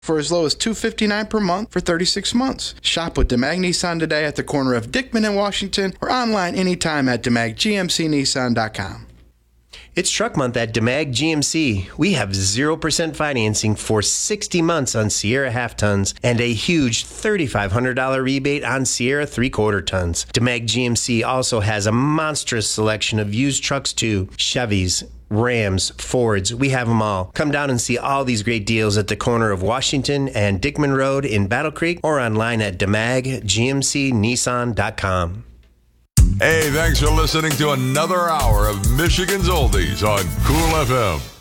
for as low as $259 per month for 36 months. Shop with DeMag Nissan today at the corner of Dickman and Washington or online anytime at DeMagGMCNissan.com. It's Truck Month at DeMag GMC. We have 0% financing for 60 months on Sierra half tons and a huge $3,500 rebate on Sierra 3/4 tons. DeMag GMC also has a monstrous selection of used trucks too. Chevys, Rams, Fords, we have them all. Come down and see all these great deals at the corner of Washington and Dickman Road in Battle Creek or online at DeMagGMCNissan.com. Hey, thanks for listening to another hour of Michigan's Oldies on Cool FM.